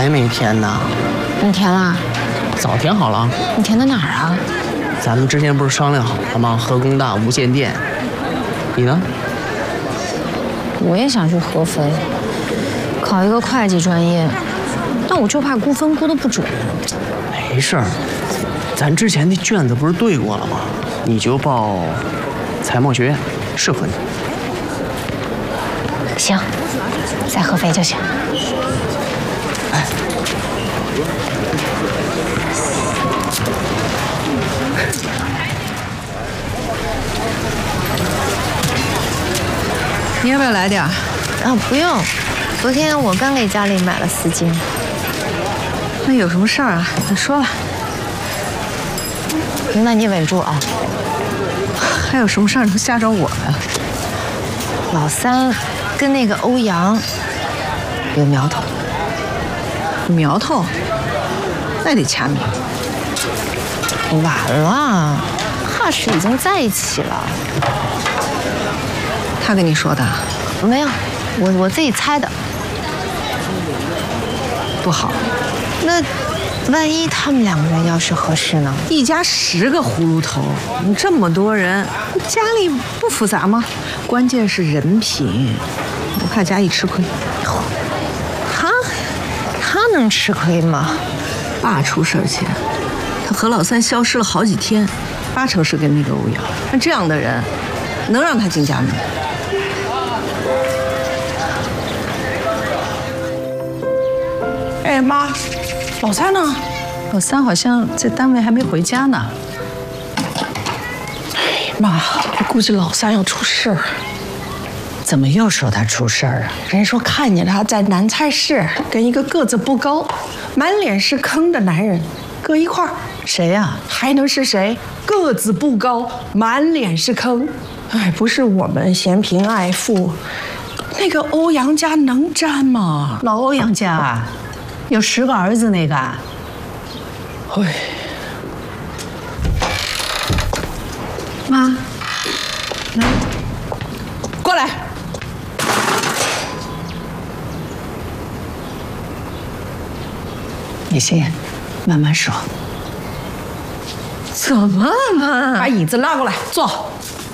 还没填呢。 你填了？ 早填好了。 你填的哪儿啊？ 咱们之前不是商量好了吗？河工大无线电。你呢？ 我也想去合肥，考一个会计专业，但我就怕估分估得不准。 没事儿，咱之前那卷子不是对过了吗？你就报财贸学院，适合你。 行，在合肥就行。 哎， 你要不要来点？ 不用，昨天我刚给家里买了丝巾。 那有什么事儿啊？你说吧。 那你稳住啊！ 还有什么事儿能吓着我呀？ 老三跟那个欧阳有苗头。 苗头？那得掐苗。 晚了，怕是已经在一起了。 他跟你说的？ 没有，我自己猜的。 不好。 那万一他们两个人要是合适呢？ 一家10个葫芦头，这么多人，家里不复杂吗？关键是人品，我怕家里吃亏。 他能吃亏吗？ 爸出事前，他和老三消失了好几天，8成是跟那个欧阳。那这样的人，能让他进家门？哎妈，老三呢？ 老三好像在单位还没回家呢。 妈，我估计老三要出事儿。 怎么又说他出事儿啊？ 人说看见他在南菜市跟一个个子不高、满脸是坑的男人搁一块儿。 谁呀？ 还能是谁？个子不高，满脸是坑。哎，不是我们嫌贫爱富，那个欧阳家能沾吗？ 老欧阳家啊，有10个儿子那个。 哎， 妈，来， 过来。 你先慢慢说。 怎么了，妈？把椅子拉过来，坐。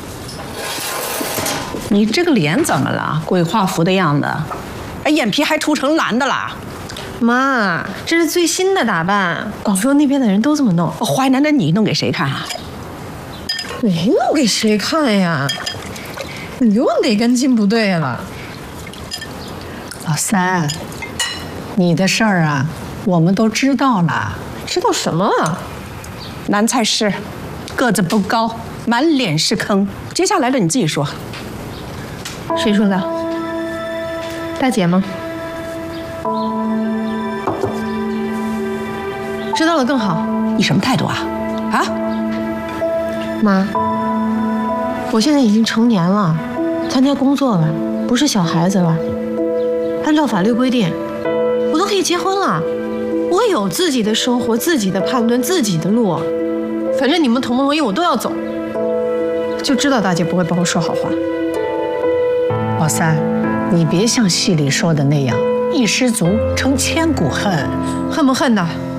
你这个脸怎么了？鬼画符的样子，哎，眼皮还涂成蓝的啦。 妈，这是最新的打扮，广州那边的人都这么弄。 淮南的你弄给谁看啊？ 没弄给谁看呀？你又哪根筋不对了？ 老三，你的事儿啊，我们都知道了。 知道什么了？ 南菜市，个子不高，满脸是坑。接下来的你自己说。 谁说的？大姐吗？知道了更好。 你什么态度啊？啊？ 妈，我现在已经成年了，参加工作了，不是小孩子了。按照法律规定，我都可以结婚了。我有自己的生活，自己的判断，自己的路。反正你们同不同意，我都要走。就知道大姐不会帮我说好话。 老三，你别像戏里说的那样，一失足成千古恨。 恨不恨的？